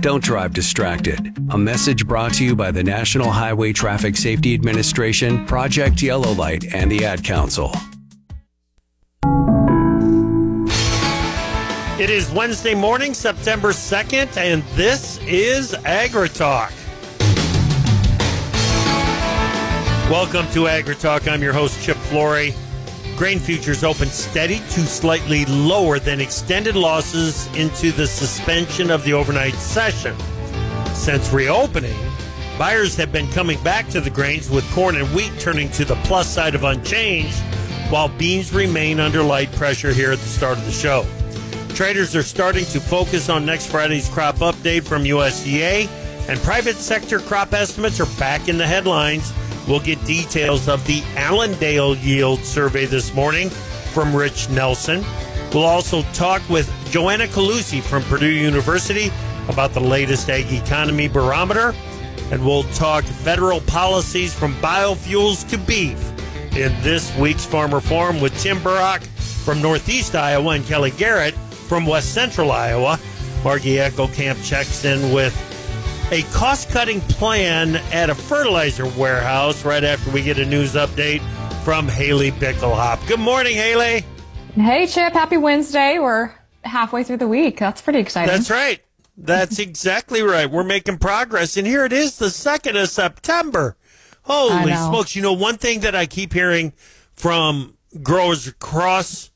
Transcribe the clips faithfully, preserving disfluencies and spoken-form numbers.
Don't drive distracted. A message brought to you by the National Highway Traffic Safety Administration, Project Yellow Light, and the Ad Council. It is Wednesday morning, September second, and this is AgriTalk. Welcome to AgriTalk. I'm your host, Chip Flory. Grain futures open steady to slightly lower than extended losses into the suspension of the overnight session. Since reopening, buyers have been coming back to the grains, with corn and wheat turning to the plus side of unchanged, while beans remain under light pressure here at the start of the show. Traders are starting to focus on next Friday's crop update from U S D A, and private sector crop estimates are back in the headlines. We'll get details of the Allendale yield survey this morning from Rich Nelson. We'll also talk with Joanna Calusi from Purdue University about the latest ag economy barometer, and we'll talk federal policies from biofuels to beef in this week's Farmer Forum with Tim Burrock from Northeast Iowa and Kelly Garrett from West Central Iowa. Margie Eckelkamp checks in with a cost-cutting plan at a fertilizer warehouse right after we get a news update from Haley Bickelhop. Good morning, Haley. Hey, Chip. Happy Wednesday. We're halfway through the week. That's pretty exciting. That's right. That's exactly right. We're making progress, and here it is, the second of September. Holy smokes. You know, one thing that I keep hearing from growers across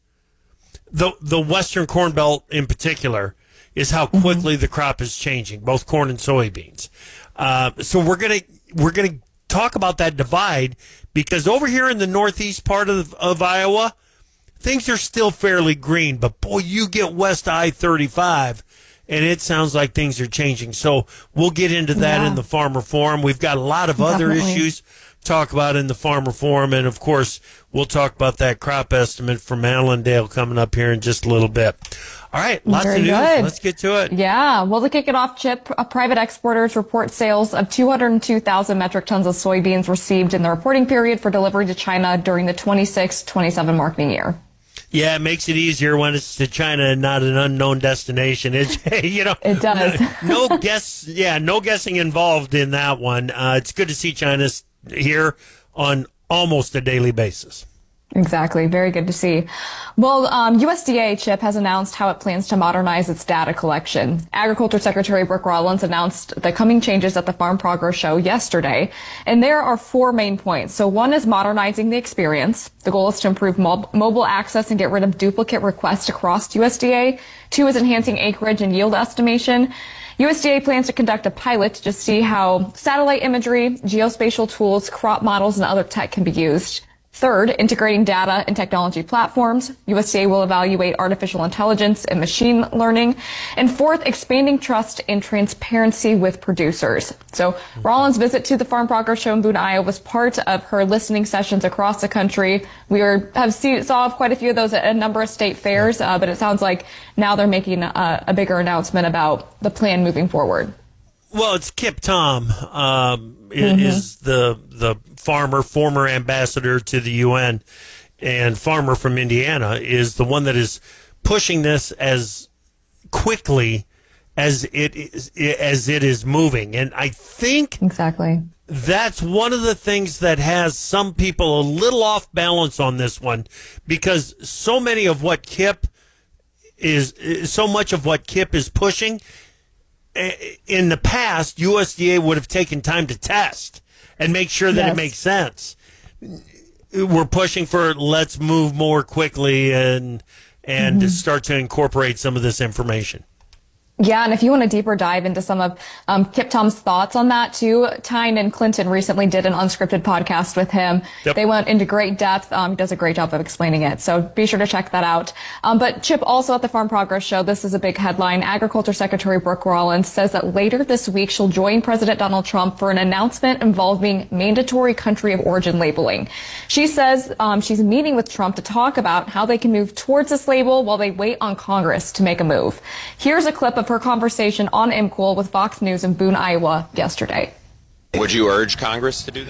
the the Western Corn Belt in particular is how quickly mm-hmm. the crop is changing, both corn and soybeans. Uh, so we're gonna we're gonna talk about that divide, because over here in the northeast part of of Iowa, things are still fairly green. But boy, you get west I thirty-five, and it sounds like things are changing. So we'll get into that yeah. in the Farmer Forum. We've got a lot of other Definitely. issues to talk about in the Farmer Forum, and of course, we'll talk about that crop estimate from Allendale coming up here in just a little bit. All right, lots Very of news. good. Let's get to it. Yeah. Well, to kick it off, Chip, uh, private exporters report sales of two hundred two thousand metric tons of soybeans received in the reporting period for delivery to China during the twenty-six twenty-seven marketing year. Yeah, it makes it easier when it's to China and not an unknown destination. It's, you know, it does. no, no guess. Yeah, no guessing involved in that one. Uh, it's good to see China here on almost a daily basis. Exactly. Very good to see. Well, um, U S D A, Chip, has announced how it plans to modernize its data collection. Agriculture Secretary Brooke Rollins announced the coming changes at the Farm Progress Show yesterday, and there are four main points. So one is modernizing the experience. The goal is to improve mob- mobile access and get rid of duplicate requests across U S D A. Two is enhancing acreage and yield estimation. U S D A plans to conduct a pilot to just see how satellite imagery, geospatial tools, crop models, and other tech can be used. Third, integrating data and technology platforms. U S D A will evaluate artificial intelligence and machine learning. And fourth, expanding trust and transparency with producers. So Rollins' visit to the Farm Progress Show in Boone, Iowa was part of her listening sessions across the country. We are, have seen, saw quite a few of those at a number of state fairs, uh, but it sounds like now they're making a, a bigger announcement about the plan moving forward. Well, it's Kip Tom um, mm-hmm. is the the farmer, former ambassador to the U N, and farmer from Indiana, is the one that is pushing this as quickly as it is as it is moving. And I think exactly that's one of the things that has some people a little off balance on this one, because so many of what Kip is, so much of what Kip is pushing, in the past, U S D A would have taken time to test and make sure that yes. it makes sense. We're pushing for let's move more quickly and and mm-hmm. start to incorporate some of this information. Yeah, and if you want a deeper dive into some of um, Kip Tom's thoughts on that too, Tyne and Clinton recently did an unscripted podcast with him. Yep. They went into great depth. Um, he does a great job of explaining it, so be sure to check that out. Um, but Chip, also at the Farm Progress Show, this is a big headline. Agriculture Secretary Brooke Rollins says that later this week she'll join President Donald Trump for an announcement involving mandatory country of origin labeling. She says um, she's meeting with Trump to talk about how they can move towards this label while they wait on Congress to make a move. Here's a clip of her conversation on M Q L with Fox News in Boone, Iowa yesterday. Would you urge Congress to do that?